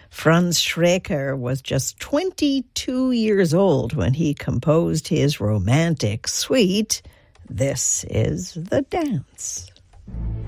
Franz Schreker was just 22 years old when he composed his romantic suite. This is The Dance.